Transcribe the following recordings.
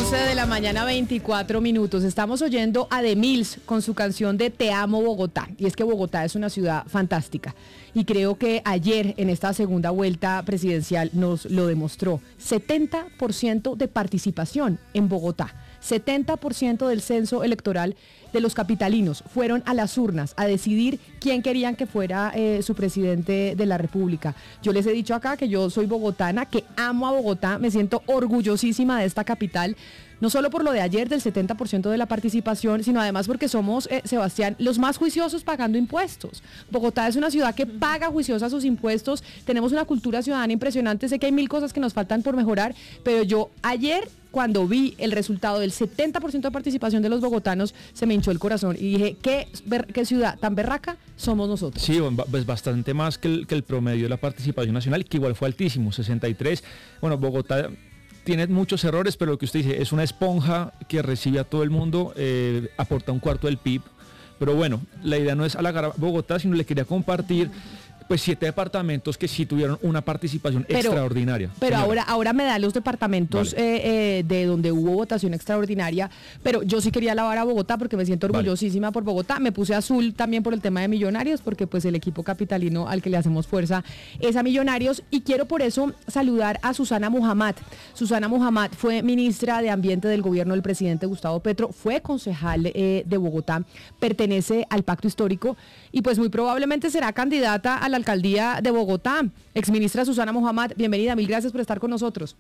11 de la mañana, 24 minutos. Estamos oyendo a The Mills con su canción de Te amo Bogotá. Y es que Bogotá es una ciudad fantástica. Y creo que ayer en esta segunda vuelta presidencial nos lo demostró. 70% de participación en Bogotá. 70% del censo electoral de los capitalinos fueron a las urnas a decidir quién querían que fuera su presidente de la República. Yo les he dicho acá que yo soy bogotana, que amo a Bogotá, me siento orgullosísima de esta capital, no solo por lo de ayer del 70% de la participación, sino además porque somos, Sebastián, los más juiciosos pagando impuestos. Bogotá es una ciudad que paga juiciosa sus impuestos, tenemos una cultura ciudadana impresionante, sé que hay mil cosas que nos faltan por mejorar, pero yo ayer, cuando vi el resultado del 70% de participación de los bogotanos, se me hinchó el corazón y dije, ¿qué ciudad tan berraca somos nosotros? Sí, pues bastante más que el promedio de la participación nacional, que igual fue altísimo, 63. Bueno, Bogotá tiene muchos errores, pero lo que usted dice, es una esponja que recibe a todo el mundo, aporta un cuarto del PIB. Pero bueno, la idea no es halagar a Bogotá, sino le quería compartir pues 7 departamentos que sí tuvieron una participación extraordinaria. Pero ahora me da los departamentos de donde hubo votación extraordinaria, pero yo sí quería alabar a Bogotá porque me siento orgullosísima por Bogotá. Me puse azul también por el tema de Millonarios, porque pues el equipo capitalino al que le hacemos fuerza es a Millonarios, y quiero por eso saludar a Susana Muhammad. Susana Muhammad fue ministra de Ambiente del gobierno del presidente Gustavo Petro, fue concejal de Bogotá, pertenece al Pacto Histórico y pues muy probablemente será candidata a la alcaldía de Bogotá. Exministra Susana Muhammad, bienvenida, mil gracias por estar con nosotros.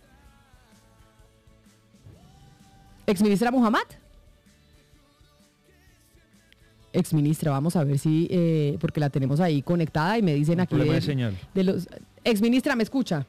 Exministra Muhammad. Exministra, vamos a ver si, porque la tenemos ahí conectada y me dicen aquí de señal. De los. Exministra, ¿me escucha?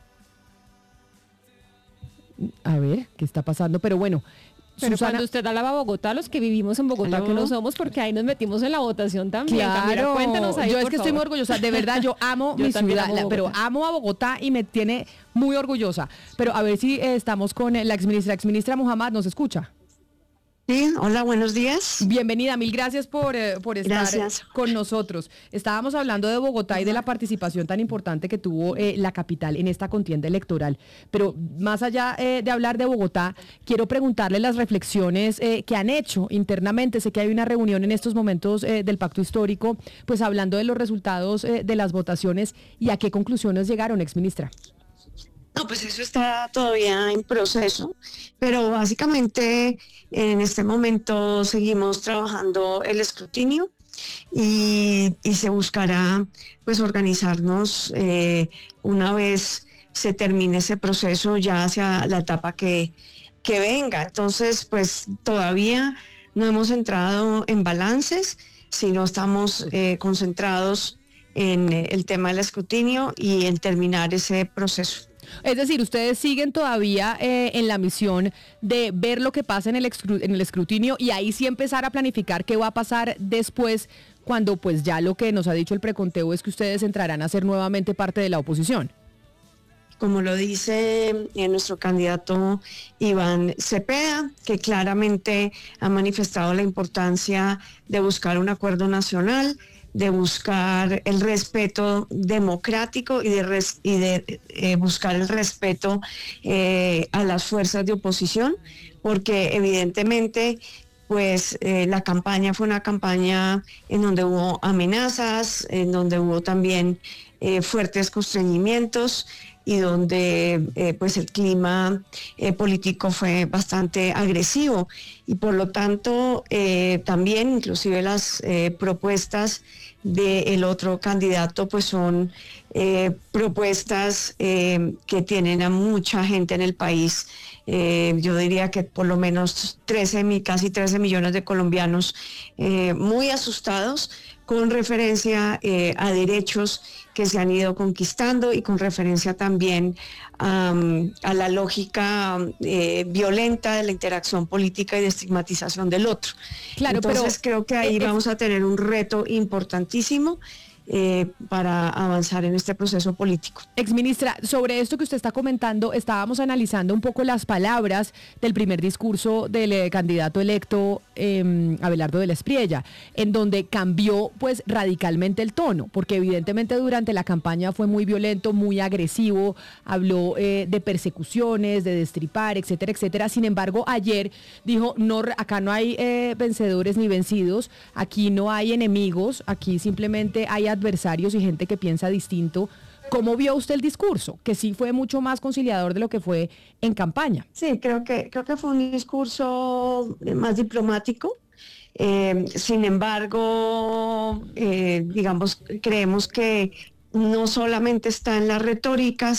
A ver, ¿qué está pasando? Pero bueno, pero Susana, cuando usted alaba a Bogotá, los que vivimos en Bogotá, ¿hello? Que no somos, porque ahí nos metimos en la votación también. Claro, Camila, cuéntenos ahí, yo es por que favor. estoy muy orgullosa, de verdad, yo amo mi ciudad, pero amo a Bogotá y me tiene muy orgullosa. Pero a ver si estamos con la exministra Muhammad, ¿nos escucha? Sí, hola, buenos días. Bienvenida, mil gracias por estar con nosotros. Estábamos hablando de Bogotá y de la participación tan importante que tuvo la capital en esta contienda electoral, pero más allá de hablar de Bogotá, quiero preguntarle las reflexiones que han hecho internamente. Sé que hay una reunión en estos momentos del Pacto Histórico, pues hablando de los resultados de las votaciones, y a qué conclusiones llegaron, exministra. No, pues eso está todavía en proceso, pero básicamente en este momento seguimos trabajando el escrutinio y se buscará pues organizarnos una vez se termine ese proceso ya hacia la etapa que venga. Entonces, pues todavía no hemos entrado en balances, sino estamos concentrados en el tema del escrutinio y en terminar ese proceso. Es decir, ustedes siguen todavía en la misión de ver lo que pasa en el escrutinio y ahí sí empezar a planificar qué va a pasar después, cuando pues ya lo que nos ha dicho el preconteo es que ustedes entrarán a ser nuevamente parte de la oposición. Como lo dice nuestro candidato Iván Cepeda, que claramente ha manifestado la importancia de buscar un acuerdo nacional, de buscar el respeto democrático y de buscar el respeto a las fuerzas de oposición, porque evidentemente pues la campaña fue una campaña en donde hubo amenazas, en donde hubo también fuertes constreñimientos y donde pues el clima político fue bastante agresivo, y por lo tanto también inclusive las propuestas del otro candidato pues son propuestas que tienen a mucha gente en el país. Yo diría que por lo menos casi 13 millones de colombianos muy asustados, con referencia a derechos que se han ido conquistando y con referencia también a la lógica violenta de la interacción política y de estigmatización del otro. Claro, entonces creo que ahí vamos a tener un reto importantísimo para avanzar en este proceso político. Exministra, sobre esto que usted está comentando, estábamos analizando un poco las palabras del primer discurso del candidato electo Abelardo de la Espriella, en donde cambió pues radicalmente el tono, porque evidentemente durante la campaña fue muy violento, muy agresivo, habló de persecuciones, de destripar, etcétera, etcétera. Sin embargo, ayer dijo, no, acá no hay vencedores ni vencidos, aquí no hay enemigos, aquí simplemente hay adversarios y gente que piensa distinto. ¿Cómo vio usted el discurso? Que sí fue mucho más conciliador de lo que fue en campaña. Sí, creo que fue un discurso más diplomático. Sin embargo, digamos, creemos que no solamente está en la retórica,